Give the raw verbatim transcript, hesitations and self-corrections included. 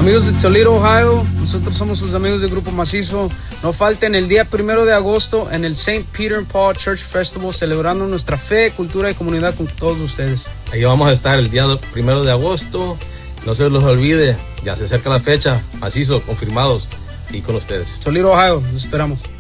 Amigos de Toledo, Ohio, nosotros somos sus amigos del Grupo Macizo. No falten el día primero de agosto en el Saint Peter and Paul Church Festival, celebrando nuestra fe, cultura y comunidad con todos ustedes. Ahí vamos a estar el día primero de agosto. No se los olvide, ya se acerca la fecha. Macizo, confirmados y con ustedes. Toledo, Ohio, los esperamos.